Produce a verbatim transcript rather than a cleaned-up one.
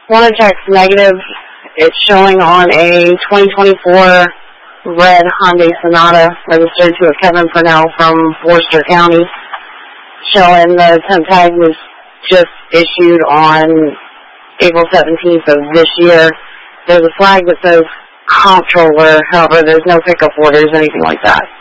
One check's negative. It's showing on a twenty twenty-four red Hyundai Sonata registered to a Kevin Purnell from Forster County. Showing the temp tag was just issued on April seventeenth of this year. There's a flag that says comptroller, however, there's no pickup orders, anything like that.